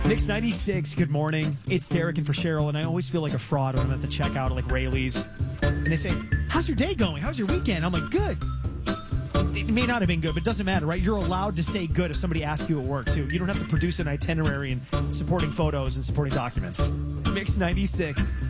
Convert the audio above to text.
Mix 96, good morning. It's Derek and for Cheryl, and I always feel like a fraud when I'm at the checkout at like Rayleigh's. And they say, how's your day going? How's your weekend? I'm like, good. It may not have been good, but it doesn't matter, right? You're allowed to say good if somebody asks you at work, too. You don't have to produce an itinerary and supporting photos and supporting documents. Mix 96.